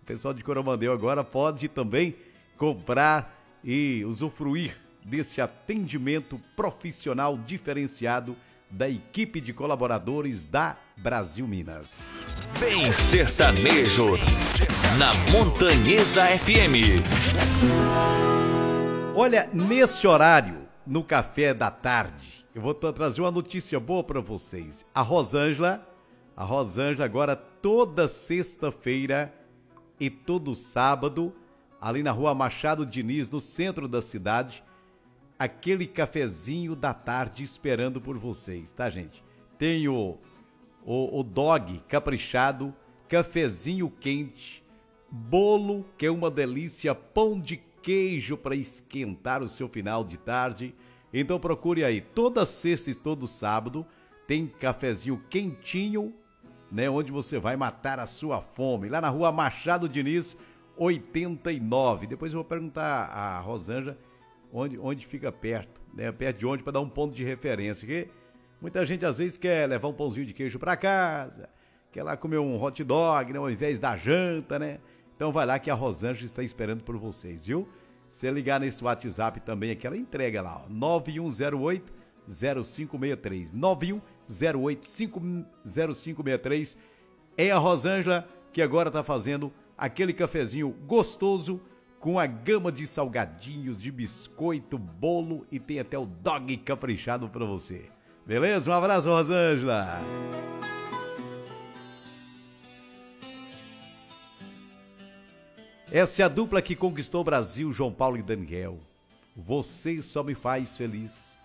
pessoal de Coromandel agora pode também comprar e usufruir desse atendimento profissional diferenciado da equipe de colaboradores da Brasil Minas. Bem sertanejo na Montanhesa FM. Olha, nesse horário, no café da tarde, eu vou trazer uma notícia boa para vocês. A Rosângela agora toda sexta-feira e todo sábado, ali na rua Machado Diniz, no centro da cidade, aquele cafezinho da tarde esperando por vocês, tá, gente? Tem o dog caprichado, cafezinho quente, bolo, que é uma delícia, pão de queijo para esquentar o seu final de tarde. Então procure aí, toda sexta e todo sábado tem cafezinho quentinho, né, onde você vai matar a sua fome, lá na rua Machado Diniz, 89. Depois eu vou perguntar a Rosângela onde fica perto, né, perto de onde, para dar um ponto de referência, porque muita gente às vezes quer levar um pãozinho de queijo para casa, quer lá comer um hot dog, né, ao invés da janta, né? Então vai lá que a Rosângela está esperando por vocês, viu? Se ligar nesse WhatsApp também aqui, ela entrega lá, ó, 9108-0563, 9108-0563. É a Rosângela que agora está fazendo aquele cafezinho gostoso com a gama de salgadinhos, de biscoito, bolo e tem até o dog caprichado para você. Beleza? Um abraço, Rosângela! Essa é a dupla que conquistou o Brasil, João Paulo e Daniel. Você só me faz feliz.